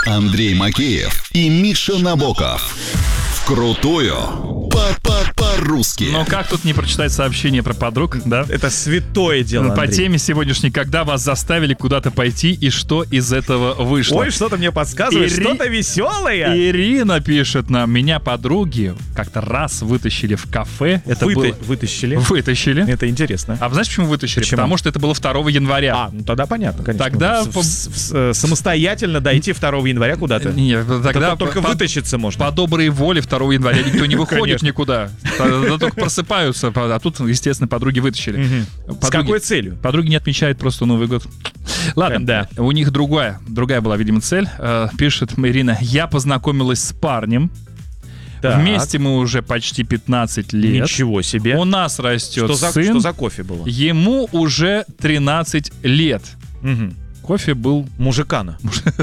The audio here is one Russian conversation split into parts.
Андрей Макеев и Миша Набоков. Вкрутую по-русски. Но как тут не прочитать сообщение про подруг, да? Это святое дело, По Андрей. теме сегодняшней, когда вас заставили куда-то пойти и что из этого вышло. Ой, что-то мне подсказывает, что-то веселое. Ирина пишет нам: меня подруги как-то раз вытащили в кафе. Это было... Вытащили. Вытащили. Это интересно. А вы знаете, почему вытащили? Почему? Потому что это было 2 января. Ну тогда понятно, конечно. Тогда самостоятельно дойти 2 января куда-то. Нет, тогда только вытащиться можно. По доброй воле 2 января никто не выходит Конечно. никуда. Тогда только просыпаются. А тут, естественно, подруги вытащили. С какой целью? Подруги не отмечают просто Новый год. Ладно, Да. у них другая была, видимо, цель. Пишет Ирина: я познакомилась с парнем. Так. Вместе мы уже почти 15 лет. Ничего себе. У нас растет сын. Что за кофе было? Ему уже 13 лет. Мгм. Кофе был... Мужикана.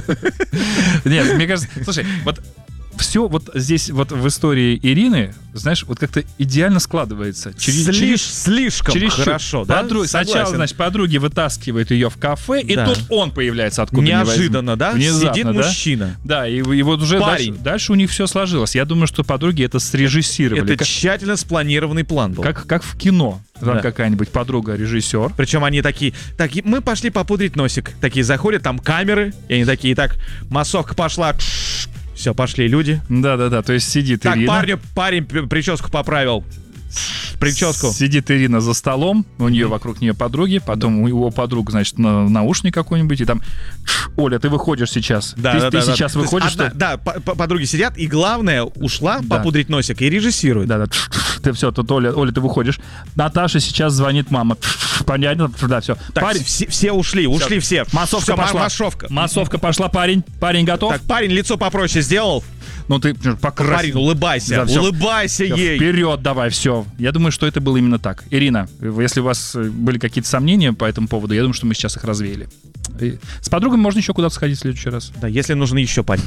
Нет, мне кажется... Слушай, вот все вот здесь вот в истории Ирины, знаешь, вот как-то идеально складывается. Слишком чересчур. хорошо, да? Сначала, Согласен. значит, подруги вытаскивают ее в кафе, и Да. тут он появляется откуда Неожиданно, да? Внезапно, Сидит да? мужчина. Да, и вот уже Парень. дальше у них все сложилось. Я думаю, что подруги это срежиссировали. Это тщательно спланированный план был. Как в кино. Там Да. какая-нибудь подруга, режиссер. Причем они такие, мы пошли попудрить носик. Такие заходят, там камеры, и они такие, так, массовка пошла, все, пошли люди. Да. То есть сидит Так, Ирина. парень прическу поправил. Прическу. Сидит Ирина за столом, у нее вокруг нее подруги, потом у его подруг, значит, наушник какой-нибудь, и там: Оля, ты выходишь сейчас. Ты сейчас выходишь. То есть подруги сидят, и главное, ушла попудрить носик и режиссирует. Да. Ты все, тут Оля, ты выходишь. Наташа, сейчас звонит мама. Понятно? Да, все. Так, все ушли все. Массовка Всё, пошла. Массовка пошла, парень. Парень готов? Так, парень лицо попроще сделал. Ну ты покрасил. Парень, улыбайся, Да, всё. улыбайся ей. Вперед давай, все. Я думаю, что это было именно так. Ирина, если у вас были какие-то сомнения по этому поводу, я думаю, что мы сейчас их развеяли. И с подругами можно еще куда-то сходить в следующий раз. Да, если нужен еще парень.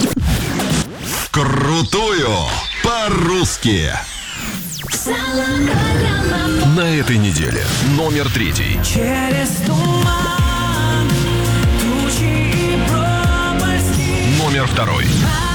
Вкрутую по-русски. На этой неделе номер 3. Через туман, тучи и пропасти. Номер 2.